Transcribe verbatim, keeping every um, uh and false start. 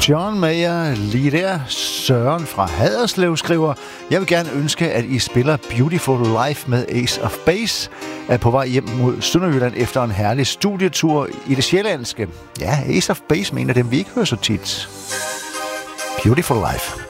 John Mayer lige der. Søren fra Haderslev skriver: Jeg vil gerne ønske, at I spiller Beautiful Life med Ace of Base. Er på vej hjem mod Sønderjylland efter en herlig studietur i det sjællandske. Ja, Ace of Base mener dem, vi ikke hører så tit. Beautiful Life.